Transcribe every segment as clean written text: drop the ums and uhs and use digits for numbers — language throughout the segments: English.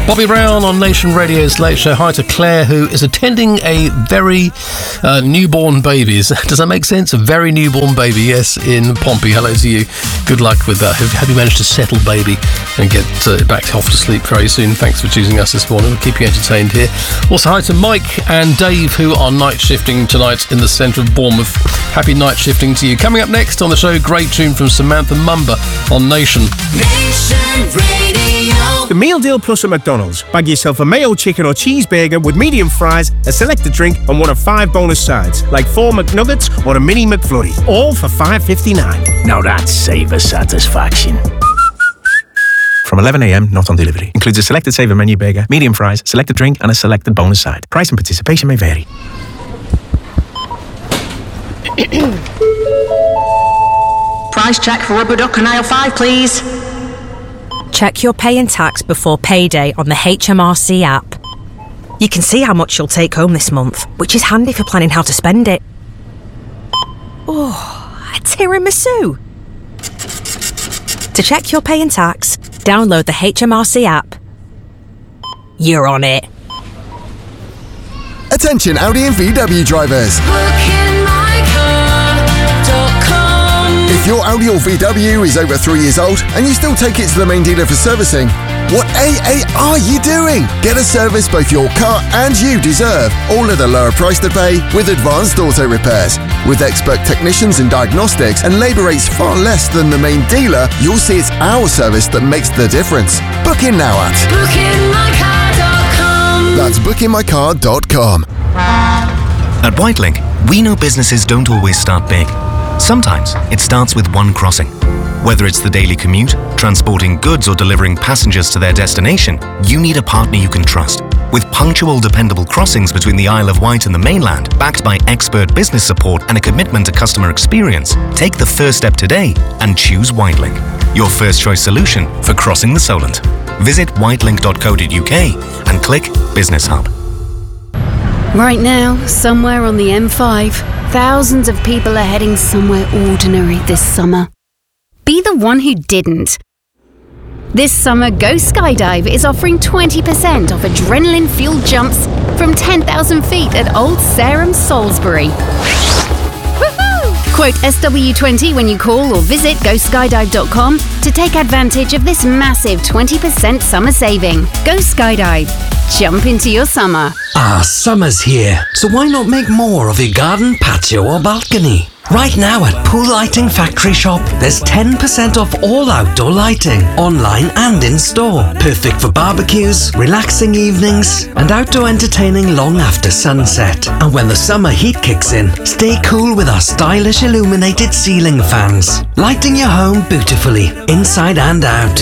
Bobby Brown on Nation Radio's Late Show. Hi to Claire, who is attending a very newborn baby. Does that make sense? A very newborn baby, yes, in Pompey. Hello to you. Good luck with that. Have you managed to settle baby and get back off to sleep very soon? Thanks for choosing us this morning. We'll keep you entertained here. Also, hi to Mike and Dave, who are night shifting tonight in the centre of Bournemouth. Happy night shifting to you. Coming up next on the show, great tune from Samantha Mumba on Nation. Nation Radio. The Meal Deal Plus at McDonald's. Bag yourself a mayo chicken or cheeseburger with medium fries, a selected drink, and one of 5 bonus sides, like 4 McNuggets or a mini McFlurry. All for $5.59. Now that's saver satisfaction. From 11 a.m, not on delivery. Includes a selected saver menu burger, medium fries, selected drink, and a selected bonus side. Price and participation may vary. Price check for rubber duck and aisle 5, please. Check your pay and tax before payday on the HMRC app. You can see how much you'll take home this month, which is handy for planning how to spend it. Oh, a tiramisu! To check your pay and tax, download the HMRC app. You're on it. Attention Audi and VW drivers. If your Audi or VW is over 3 years old and you still take it to the main dealer for servicing, what AA are you doing? Get a service both your car and you deserve, all at a lower price to pay with Advanced Auto Repairs. With expert technicians and diagnostics and labour rates far less than the main dealer, you'll see it's our service that makes the difference. Book in now at BookInMyCar.com. That's BookInMyCar.com. At Whitelink, we know businesses don't always start big. Sometimes it starts with one crossing. Whether it's the daily commute, transporting goods or delivering passengers to their destination, you need a partner you can trust. With punctual, dependable crossings between the Isle of Wight and the mainland, backed by expert business support and a commitment to customer experience, take the first step today and choose Whitelink, your first choice solution for crossing the Solent. Visit whitelink.co.uk and click Business Hub. Right now, somewhere on the M5, thousands of people are heading somewhere ordinary this summer. Be the one who didn't. This summer, Go Skydive is offering 20% off adrenaline-fueled jumps from 10,000 feet at Old Sarum, Salisbury. Woohoo! Quote SW20 when you call or visit GoSkydive.com to take advantage of this massive 20% summer saving. Go Skydive. Jump into your summer. Summer's here, so why not make more of your garden, patio or balcony? Right now at Pool Lighting Factory Shop, there's 10% off all outdoor lighting, online and in-store. Perfect for barbecues, relaxing evenings, and outdoor entertaining long after sunset. And when the summer heat kicks in, stay cool with our stylish illuminated ceiling fans, lighting your home beautifully, inside and out.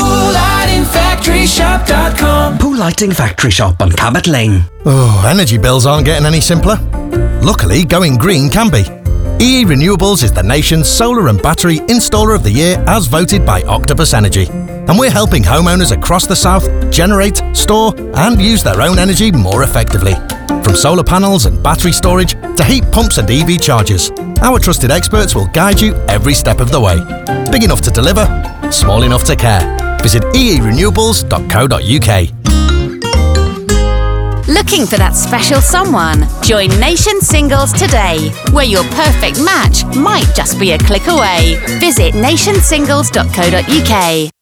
PoolLightingFactoryShop.com. Pool Lighting Factory Shop on Cabot Lane. Oh, energy bills aren't getting any simpler. Luckily, going green can be. EE Renewables is the nation's solar and battery installer of the year as voted by Octopus Energy. And we're helping homeowners across the south generate, store and use their own energy more effectively. From solar panels and battery storage to heat pumps and EV chargers, our trusted experts will guide you every step of the way. Big enough to deliver, small enough to care. Visit eerenewables.co.uk. Looking for that special someone? Join Nation Singles today, where your perfect match might just be a click away. Visit nationsingles.co.uk.